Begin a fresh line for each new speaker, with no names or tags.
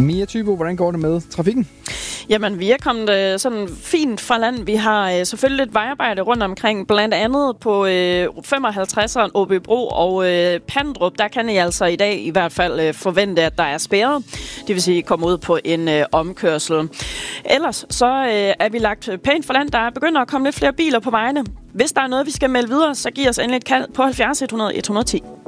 Mia Thybo, hvordan går det med trafikken?
Jamen, vi er kommet sådan fint fra land. Vi har selvfølgelig lidt vejarbejde rundt omkring, blandt andet på 55'eren, Åbybro og Pandrup. Der kan I altså i dag i hvert fald forvente, at der er spærret. Det vil sige, at I kommer ud på en omkørsel. Ellers så er vi lagt pænt fra land. Der begynder at komme lidt flere biler på vejene. Hvis der er noget, vi skal melde videre, så giv os endelig et kald på 70 100 110.